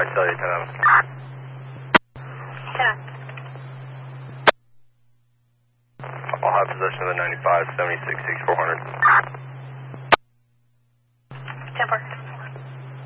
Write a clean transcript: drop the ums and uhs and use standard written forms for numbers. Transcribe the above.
Cellular 10. I'll have possession of the 95, 76, 6400.